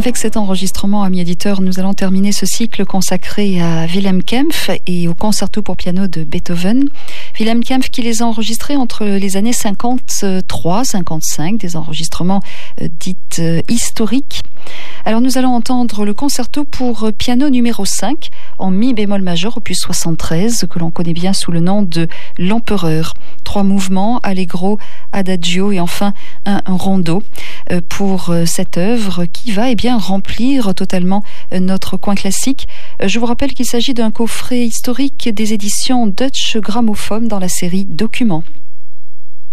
Avec cet enregistrement, amis éditeurs, nous allons terminer ce cycle consacré à Wilhelm Kempff et au concerto pour piano de Beethoven. Wilhelm Kempff qui les a enregistrés entre les années 53-55, des enregistrements dits historiques. Alors nous allons entendre le concerto pour piano numéro 5 en mi bémol majeur opus 73 que l'on connaît bien sous le nom de l'Empereur. 3 mouvements, allegro, adagio et enfin un rondo pour cette œuvre qui va remplir totalement notre coin classique. Je vous rappelle qu'il s'agit d'un coffret historique des éditions Deutsche Grammophon dans la série Documents.